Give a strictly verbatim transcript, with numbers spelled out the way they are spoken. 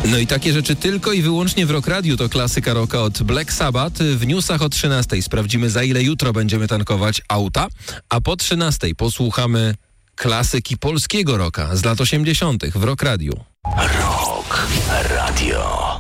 No i takie rzeczy tylko i wyłącznie w Rock Radiu. To klasyka rocka od Black Sabbath. W newsach o trzynastej sprawdzimy, za ile jutro będziemy tankować auta, a po trzynastej posłuchamy klasyki polskiego rocka z lat osiemdziesiątych w Rock Radiu. Rock Radio.